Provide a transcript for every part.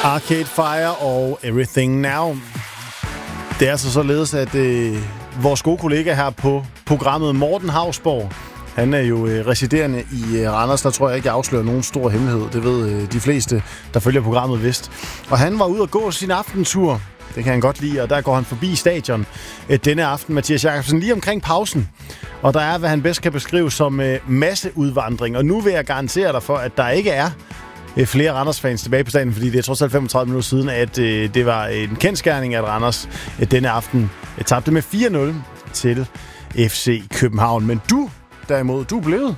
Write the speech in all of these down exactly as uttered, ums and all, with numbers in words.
Arcade Fire og Everything Now. Det er altså således, at øh, vores gode kollega her på programmet, Morten Hausborg, han er jo øh, residerende i øh, Randers. Der tror jeg ikke, jeg afslører nogen stor hemmelighed. Det ved øh, de fleste, der følger programmet vist. Og han var ude og gå sin aftentur. Det kan han godt lide, og der går han forbi stadion øh, denne aften, Mathias Jakobsen, lige omkring pausen. Og der er, hvad han bedst kan beskrive som øh, masseudvandring. Og nu vil jeg garantere dig for, at der ikke er øh, flere Randers-fans tilbage på stadion, fordi det er trods alt femogtredive minutter siden, at øh, det var en kendsgerning, at Randers øh, denne aften øh, tabte med fire nul til F C København. Men du, derimod, du er blevet...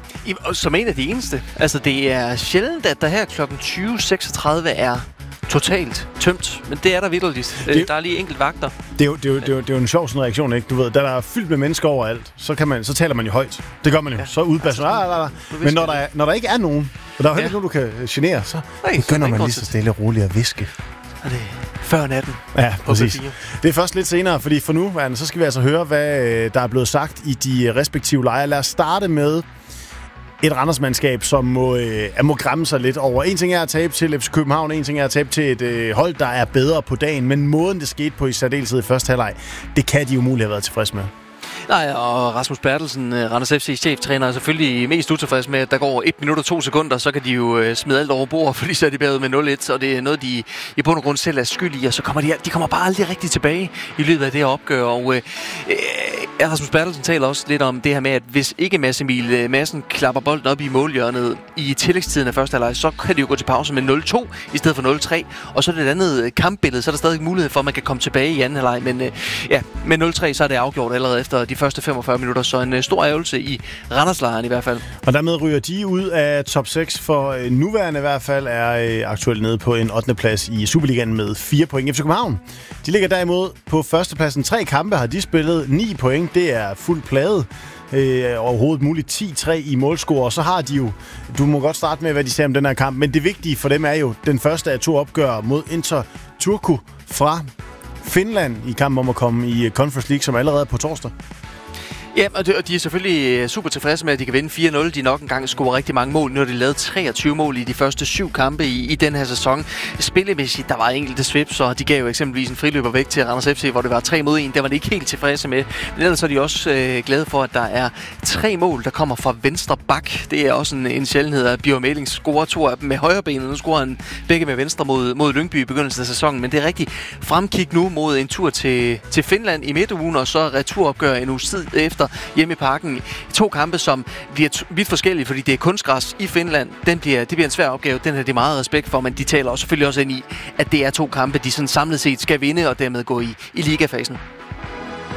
Som en af de eneste. Altså, det er sjældent, at der her klokken tyve seksogtredive er totalt tømt. Men det er der vitterligt. Det, der er lige enkelt vagter. Det er, jo, det, er jo, det, er jo, det er jo en sjov sådan reaktion, ikke? Du ved, da der er fyldt med mennesker overalt, så, kan man, så taler man jo højt. Det gør man jo. Ja. Så udbasser man. Men når der, er, når der ikke er nogen, og der er jo heller ikke ja. nogen, du kan genere, så Nej, begynder så man lige så stille og roligt at viske. Og det før natten. Ja, præcis. Det er først lidt senere, fordi for nu, så skal vi altså høre, hvad der er blevet sagt i de respektive lejre. Lad os starte med et Randersmandskab, som må, øh, må græmme sig lidt over. En ting er at tabe til F C København, en ting er at tabe til et øh, hold, der er bedre på dagen, men måden, det skete på i særdeleshed i første halvleg, det kan de umuligt have været tilfreds med. Nej, og Rasmus Bertelsen, Randers F C's cheftræner, er selvfølgelig mest utilfreds med, at der går et minut og to sekunder, så kan de jo øh, smide alt over bord, fordi så er de bagud med nul et, og det er noget, de i bund og grund selv er skyld i, og så kommer de, de kommer bare aldrig rigtig tilbage i løbet af det her opgør, og øh, øh, Rasmus Bertelsen taler også lidt om det her med, at hvis ikke Mads Emil Madsen klapper bolden op i målhjørnet i tillægstiden af første halvleg, så kan de jo gå til pause med nul to i stedet for nul tre, og så er det et andet kampbillede, så er der stadig mulighed for, at man kan komme tilbage i anden halvleg, men øh, ja, med nul tre, så er det afgjort allerede efter de første femogfyrre minutter, så en uh, stor ærgelse i Randerslejren i hvert fald. Og dermed ryger de ud af top seks, for uh, nuværende i hvert fald er uh, aktuelt nede på en ottende plads i Superligaen med fire point. F C København, de ligger derimod på førstepladsen. Tre kampe har de spillet, ni point, det er fuldt plade. Øh, overhovedet muligt ti tre i målscore, og så har de jo, du må godt starte med, hvad de siger om den her kamp, men det vigtige for dem er jo den første af to opgør mod Inter Turku fra Finland i kampen om at komme i Conference League, som allerede er på torsdag. Ja, og, det, og de er selvfølgelig super tilfredse med, at de kan vinde fire nul. De nok engang scorer rigtig mange mål. Nu har de lavet treogtyve mål i de første syv kampe i, i den her sæson. Spillemæssigt, der var enkelte svips, og de gav jo eksempelvis en friløber væk til Randers F C, hvor det var tre mod en. Det var de ikke helt tilfredse med. Men ellers er de også øh, glade for, at der er tre mål, der kommer fra venstre bak. Det er også en, en sjældenhed, at Bjørn Mæling scorer to af dem med højre benet. Nu scorer han begge med venstre mod, mod Lyngby i begyndelsen af sæsonen. Men det er rigtig fremkig nu mod en tur til, til Finland i midtugen, og så returopgør en uge tid efter hjemme i parken. To kampe, som bliver t- vidt forskellige, fordi det er kunstgræs i Finland. Den bliver, det bliver en svær opgave. Den har de meget respekt for, men de taler også selvfølgelig også ind i, at det er to kampe, de sådan samlet set skal vinde og dermed gå i, i ligafasen.